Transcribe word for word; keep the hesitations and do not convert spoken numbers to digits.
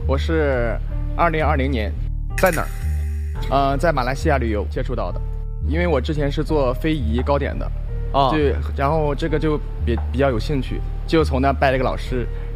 我是二零二零年在哪儿？ 呃，在马来西亚旅游接触到的，因为我之前是做非遗糕点的， 啊， 对，然后这个就比比较有兴趣，就从那拜了个老师，